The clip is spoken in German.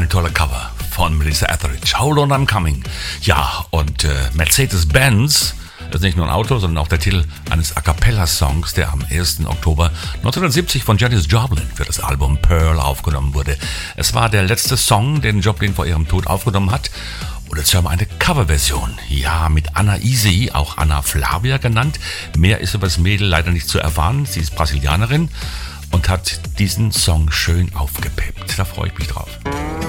ein toller Cover von Melissa Etheridge. Hold on, I'm coming. Ja, und Mercedes-Benz ist nicht nur ein Auto, sondern auch der Titel eines A-Cappella-Songs, der am 1. Oktober 1970 von Janis Joplin für das Album Pearl aufgenommen wurde. Es war der letzte Song, den Joplin vor ihrem Tod aufgenommen hat. Und jetzt hören wir eine Coverversion. Ja, mit Anna Easy, auch Anna Flavia genannt. Mehr ist über das Mädel leider nicht zu erfahren. Sie ist Brasilianerin und hat diesen Song schön aufgepeppt. Da freue ich mich drauf.